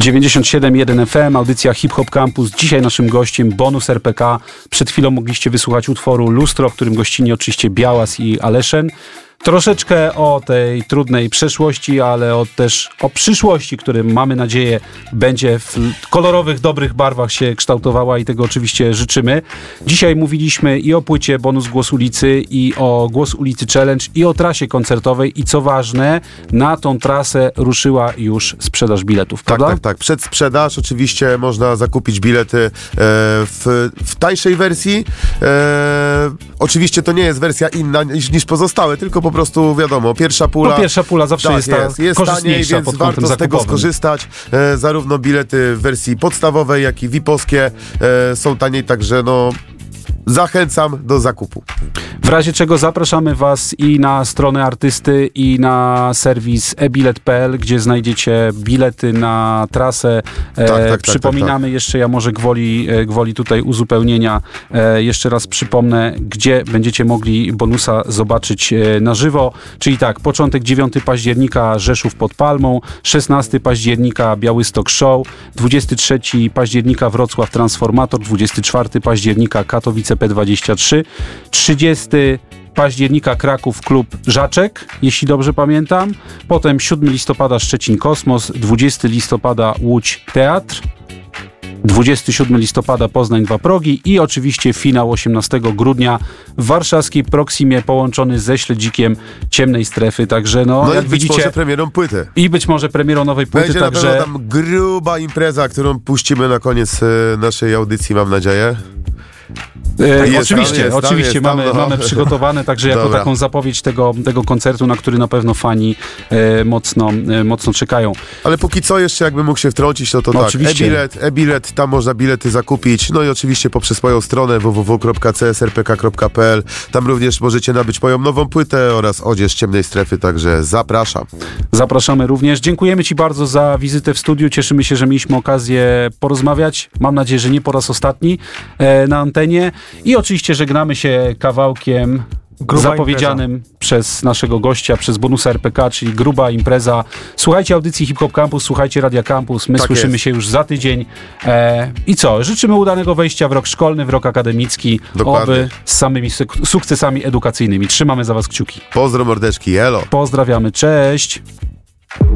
97.1 FM, audycja Hip Hop Campus. Dzisiaj naszym gościem Bonus RPK. Przed chwilą mogliście wysłuchać utworu Lustro, w którym gościni oczywiście Białas i Aleszen. Troszeczkę o tej trudnej przeszłości, ale też o przyszłości, którym mamy nadzieję będzie w kolorowych, dobrych barwach się kształtowała i tego oczywiście życzymy. Dzisiaj mówiliśmy i o płycie Bonus Głos Ulicy, i o Głos Ulicy Challenge, i o trasie koncertowej i co ważne, na tą trasę ruszyła już sprzedaż biletów, prawda? Tak. Przedsprzedaż. Oczywiście można zakupić bilety w tańszej wersji. Oczywiście to nie jest wersja inna niż pozostałe, tylko po prostu wiadomo, pierwsza pula zawsze tak, jest jest taniej, więc warto z tego skorzystać. Zarówno bilety w wersji podstawowej, jak i VIP-owskie są taniej, także zachęcam do zakupu. W razie czego zapraszamy Was i na stronę artysty, i na serwis ebilet.pl, gdzie znajdziecie bilety na trasę. Przypominamy jeszcze, ja może gwoli tutaj uzupełnienia, jeszcze raz przypomnę, gdzie będziecie mogli Bonusa zobaczyć na żywo. Czyli tak, początek 9 października Rzeszów pod Palmą, 16 października Białystok Show, 23 października Wrocław Transformator, 24 października Katowice P23, 30 października Kraków Klub Żaczek, jeśli dobrze pamiętam. Potem 7 listopada Szczecin Kosmos, 20 listopada Łódź Teatr, 27 listopada Poznań 2 Progi i oczywiście finał 18 grudnia w warszawskiej Proximie połączony ze Śledzikiem Ciemnej Strefy. Także jak widzicie, może premierą płyty. I być może premierą nowej płyty. Będzie także na pewno tam gruba impreza, którą puścimy na koniec naszej audycji, mam nadzieję. Oczywiście mamy przygotowane, także jako taką zapowiedź tego koncertu, na który na pewno fani mocno czekają. Ale póki co jeszcze jakbym mógł się wtrącić, to oczywiście. e-bilet, tam można bilety zakupić, i oczywiście poprzez moją stronę www.csrpk.pl, tam również możecie nabyć moją nową płytę oraz odzież Ciemnej Strefy, także zapraszam. Zapraszamy również. Dziękujemy Ci bardzo za wizytę w studiu, cieszymy się, że mieliśmy okazję porozmawiać, mam nadzieję, że nie po raz ostatni na antenie. I oczywiście żegnamy się kawałkiem zapowiedzianym przez naszego gościa, przez Bonusa RPK, czyli Gruba Impreza. Słuchajcie audycji Hip Hop Campus, słuchajcie Radia Campus. My słyszymy się już za tydzień. I co? Życzymy udanego wejścia w rok szkolny, w rok akademicki. Dokładnie. Oby z samymi sukcesami edukacyjnymi. Trzymamy za Was kciuki. Pozdro mordeczki, elo. Pozdrawiamy, cześć.